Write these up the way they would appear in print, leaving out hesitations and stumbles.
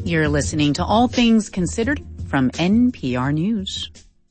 You're listening to All Things Considered from NPR News.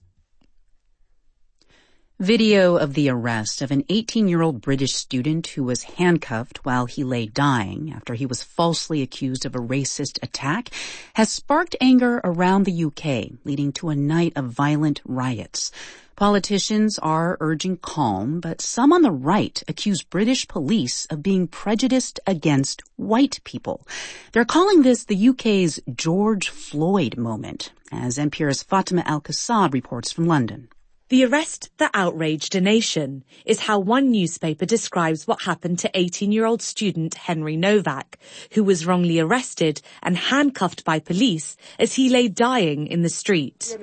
Video of the arrest of an 18-year-old British student who was handcuffed while he lay dying after he was falsely accused of a racist attack has sparked anger around the UK, leading to a night of violent riots. Politicians are urging calm, but some on the right accuse British police of being prejudiced against white people. They're calling this the UK's George Floyd moment, as NPR's Fatima Al-Qasad reports from London. The arrest that outraged a nation is how one newspaper describes what happened to 18-year-old student Henry Novak, who was wrongly arrested and handcuffed by police as he lay dying in the street.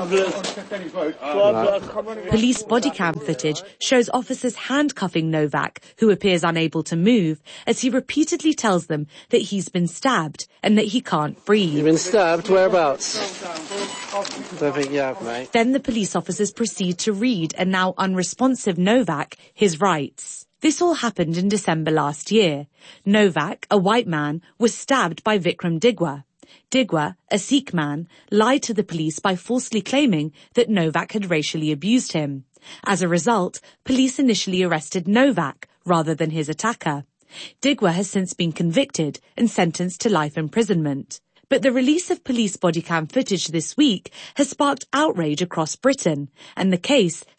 Police body cam footage shows officers handcuffing Novak, who appears unable to move, as he repeatedly tells them that he's been stabbed and that he can't breathe. You've been stabbed? Whereabouts? Don't think you have, mate. Then the police officers proceed to read a now unresponsive Novak his rights. This all happened in December last year. Novak, a white man, was stabbed by Vikram Digwa. Digwa, a Sikh man, lied to the police by falsely claiming that Novak had racially abused him. As a result, police initially arrested Novak rather than his attacker. Digwa has since been convicted and sentenced to life imprisonment. But the release of police body cam footage this week has sparked outrage across Britain, and the case